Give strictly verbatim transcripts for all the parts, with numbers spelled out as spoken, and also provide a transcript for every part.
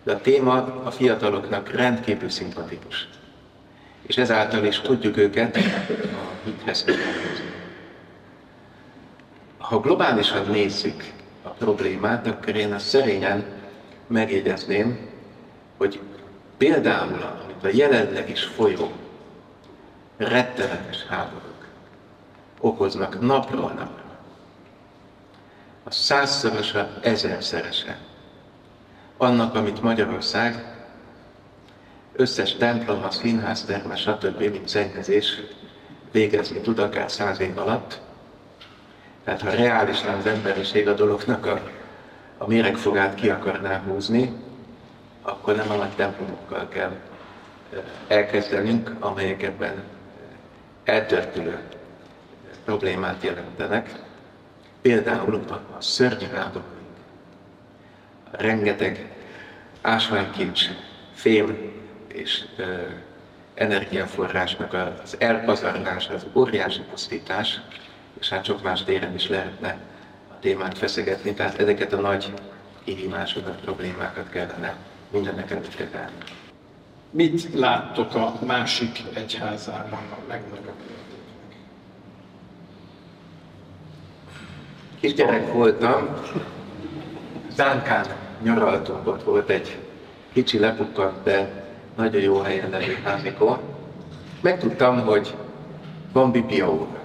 de a téma a fiataloknak rendkívül szimpatikus. És ezáltal is tudjuk őket a hithez kötelezni. Ha globálisan nézzük a problémát, akkor én azt szerényen megjegyezném, hogy például, amit a jelenleg is folyó rettenetes háborúk okoznak napról napra, a százszorosa, ezerszerese annak, amit Magyarország összes templom, színház, terme, stb. Mint szennyezés végezni tud akár száz év alatt. Tehát ha reálisan az emberiség a dolognak a, a méregfogát ki akarná húzni, akkor nem a nagy templomokkal kell elkezdenünk, amelyek ebben eltörtülő problémát jelentenek. Például a szörnyű háborúink, a rengeteg ásványkincs, fém és ö, energiaforrásnak az elpazarlása, az óriási pusztítás, és hát sok más téren is lehetne a témát feszegetni, tehát ezeket a nagy kihívásokat, problémákat kellene mindennek előtt kezelni. Mit láttok a másik egyházában a legnagyobb értéknek? Kisgyerek voltam, Zánkán nyaraltunk, ott volt egy kicsi lepukkant, de nagyon jó helyen levő házikó. Megtudtam, hogy van bibliaóra.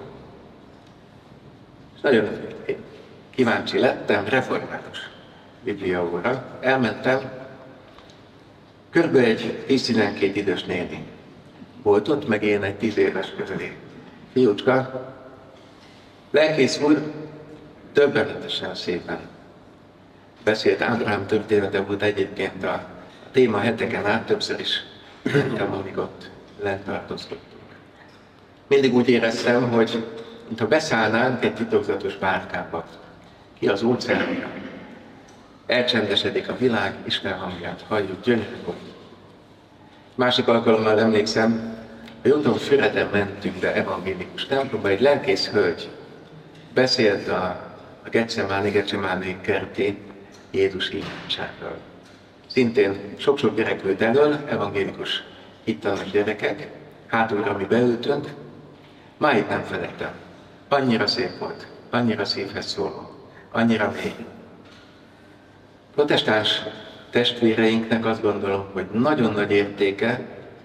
És nagyon kíváncsi lettem, református bibliaóra. Elmentem, körülbelül egy tíz-tizenkét idős néni volt ott, meg én egy tíz éves közeli fiúcska. Lelkész úr döbbenetesen szépen beszélt. Ábrahám története volt egyébként a téma heteken át, többször is mentem, amíg ott lent tartózkodtunk. Mindig úgy éreztem, hogy mintha beszállnánk egy titokzatos bárkába ki az óceánra. Elcsendesedik a világ, Isten hangját halljuk, gyönyörű volt. Másik alkalommal emlékszem, hogy úton Füreden mentünk be evangélikus templomba, egy lelkész hölgy beszélt a, a Getsemáni, Getsemáni kerti Jézus imádságról. Szintén sok-sok gyerek ült elől, evangélikus hittanos gyerekek, hátulra mi beültünk, máig nem felejtem. Annyira szép volt, annyira szívhez szóló, annyira mély. Protestáns testvéreinknek azt gondolom, hogy nagyon nagy értéke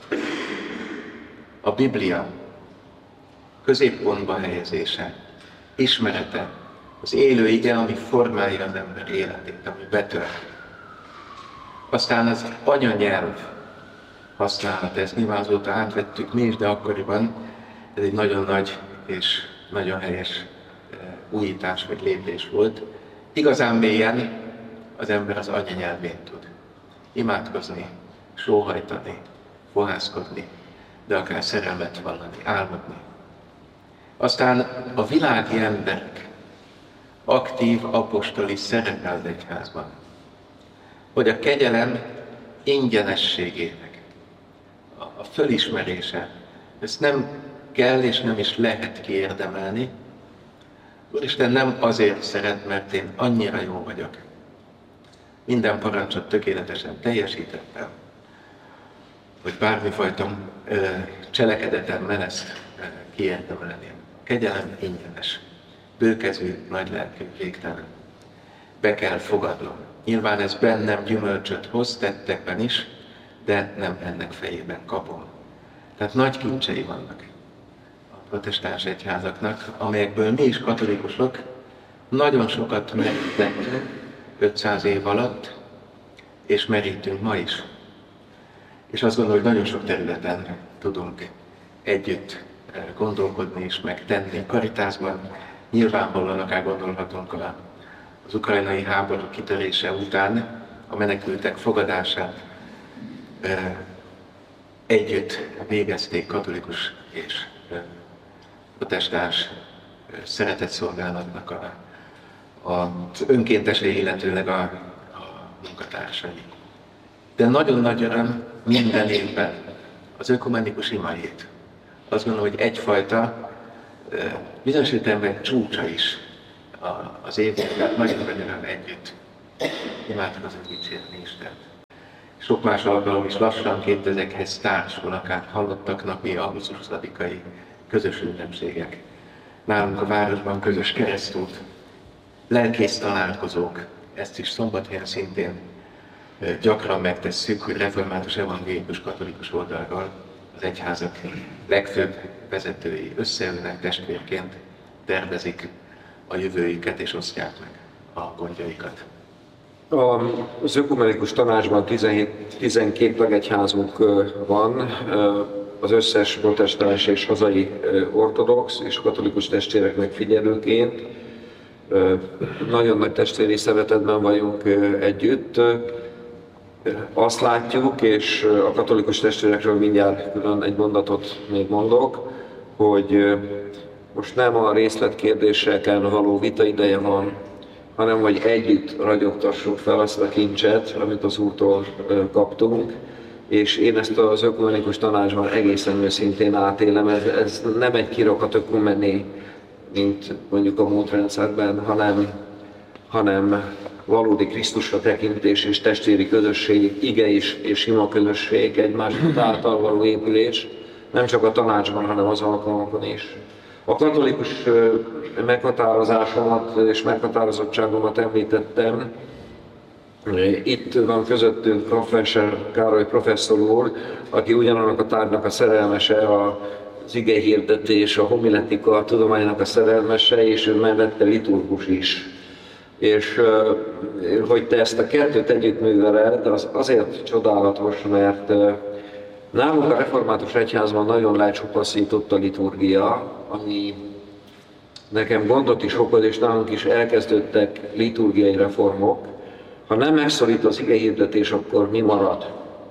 a Biblia középpontba helyezése, ismerete, az élő ige, ami formálja az ember életét, ami betölt. Aztán az anyanyelv használat, ezt nyilván azóta átvettük mi is, de akkoriban ez egy nagyon nagy és nagyon helyes újítás vagy lépés volt. Igazán mélyen az ember az anyanyelvén tud imádkozni, sóhajtani, fohászkodni, de akár szerelmet vallani, álmodni. Aztán a világi emberek aktív apostoli szerepe az egyházban, hogy a kegyelem ingyenességének a fölismerése, ezt nem kell és nem is lehet kiérdemelni. Úristen nem azért szeret, mert én annyira jó vagyok. Minden parancsot tökéletesen teljesítettem, hogy bármifajta ö, cselekedetemben ezt ö, kiérdemelni. Kegyelem ingyenes, bőkezű, nagylelkű, végtelen. Be kell fogadnom. Nyilván ez bennem gyümölcsöt hoz tettekben is, de nem ennek fejében kapom. Tehát nagy kincsei vannak a protestáns egyházaknak, amelyekből mi is katolikusok nagyon sokat merítettünk ötszáz év alatt, és merítünk ma is. És azt gondolom, hogy nagyon sok területen tudunk együtt gondolkodni és megtenni. Karitásban nyilvánvalóan akár gondolhatunk az ukrajnai háború kitörése után a menekültek fogadását együtt végezték katolikus és protestáns szeretetszolgálatnak a, az önkéntesei, illetőleg a, a munkatársai. De nagyon nagy öröm minden évben az ökumenikus imahét. Azt gondolom, hogy egyfajta bizonyos értelemben csúcsa is az évnek, tehát nagyon nagy öröm együtt imádkozni, dicsérni Istent. sok más alkalom is lassanként ezekhez társul, akár hallottaknak, mi augusztus huszadikai közös ünnepségek. Nálunk a városban közös keresztút, lelkész találkozók, ezt is Szombathelyen szintén gyakran megtesszük, hogy református, evangélikus, katolikus oldalról az egyházak legfőbb vezetői összeülnek testvérként, tervezik a jövőjüket és osztják meg a gondjaikat. Az ökumenikus tanácsban tizenhét, tizenkét tagegyházunk van, az összes protestáns és hazai ortodox és katolikus testvérek figyelőként. Nagyon nagy testvéri szeretetben vagyunk együtt. Azt látjuk, és a katolikus testvérekről mindjárt külön egy mondatot még mondok, hogy most nem a részletkérdéseken való vita ideje van, hanem hogy együtt ragyogtassuk fel azt a kincset, amit az Úrtól kaptunk. És én ezt az ökumenikus tanácsban egészen őszintén átélem, ez, ez nem egy kirakat ökumeni, mint mondjuk a múlt rendszerben, hanem, hanem valódi Krisztusra tekintés és testvéri közösség, ige és, és ima közösség, egymás által való épülés, nem csak a tanácsban, hanem az alkalmakon is. A katolikus meghatározásomat és meghatározottságomat említettem. Itt van közöttünk Kaffenscher Károly professzor úr, aki ugyanannak a tárgynak a szerelmese, az igehirdetés, a homiletika tudománynak a szerelmese, és ő mellette liturgus is. És hogy te ezt a kettőt együtt műveled, az azért csodálatos, mert nálunk a református egyházban nagyon lecsupaszított a liturgia, ami nekem gondot is okoz, és nálunk is elkezdődtek liturgiai reformok. Ha nem megszorít az igehirdetés, akkor mi marad?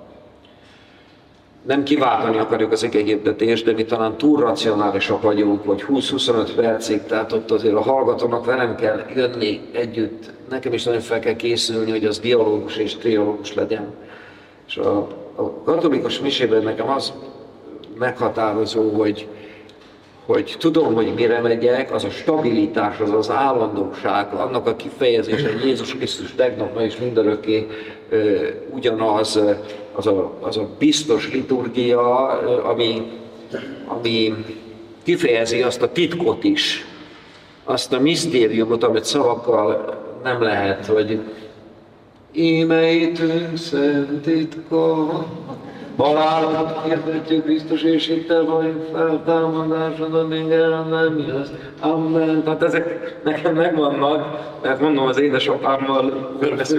Nem kiváltani akarjuk az igehirdetést, de mi talán túl racionálisak vagyunk, hogy húsz-huszonöt percig, tehát ott azért a hallgatónak velem kell jönni együtt. Nekem is nagyon fel kell készülni, hogy az dialógus és triológus legyen. És a, a katolikus misében nekem az meghatározó, hogy, hogy tudom, hogy mire megyek, az a stabilitás, az az állandóság, annak a kifejezése, hogy Jézus Krisztus tegnap, ma és mindörökké ugyanaz, az a, az a biztos liturgia, ami, ami kifejezi azt a titkot is, azt a misztériumot, amit szavakkal nem lehet, hogy ímeitünk szent titka, halálodat hirdetjük Krisztus, és itt te vagy feltámadásodon, igen, nem jössz. Amen. Tehát ezek nekem megvannak, mert mondom, az édesapámmal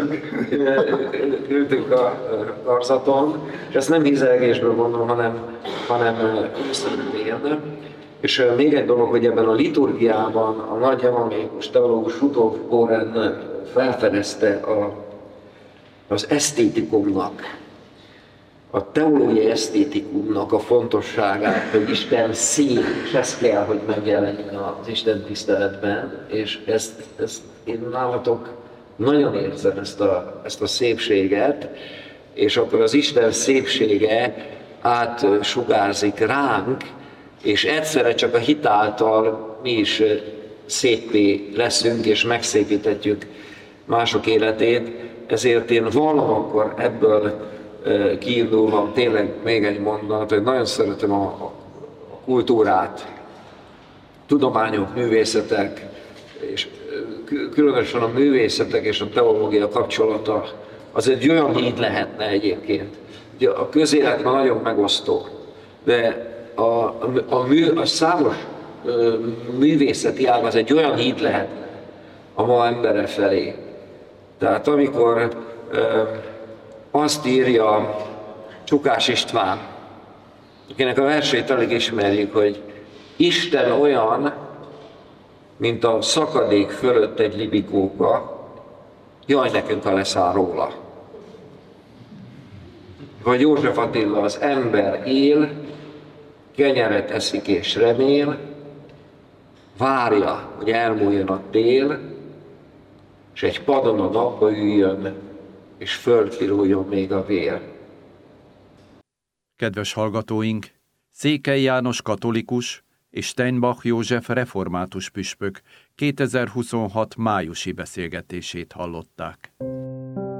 ültünk a karzaton, és ezt nem hízelgésből mondom, hanem, hanem őszintén. És még egy dolog, hogy ebben a liturgiában a nagy evangélikus teológus Rudolf Bohren felfedezte a, az esztétikumnak, a teológiai esztétikumnak a fontosságát, hogy Isten szép, és ez kell, hogy megjelenjen az Isten tiszteletben, és ezt, ezt én nálatok nagyon érzem, ezt a, ezt a szépséget, és akkor az Isten szépsége átsugárzik ránk, és egyszerre csak a hit által mi is széppé leszünk, és megszépíthetjük mások életét, ezért én valamakkor ebből kiindulva tényleg még egy mondat, hogy nagyon szeretem a, a kultúrát, tudományok, művészetek, és különösen a művészetek és a teológia kapcsolata, az egy olyan híd lehetne egyébként. Ugye a közélet ma nagyon megosztó, de a, a, a, mű, a számos ö, művészeti ág az egy olyan híd lehetne a ma embere felé. Tehát amikor ö, azt írja Csukás István, akinek a versét elég ismerjük, hogy Isten olyan, mint a szakadék fölött egy libikóka, jaj nekünk, ha leszáll róla. Vagy József Attila, az ember él, kenyeret eszik és remél, várja, hogy elmúljon a tél, és egy padon a napba üljön, és fölpiruljon még a vér. Kedves hallgatóink, Székely János katolikus és Steinbach József református püspök kétezer-huszonhat májusi beszélgetését hallották.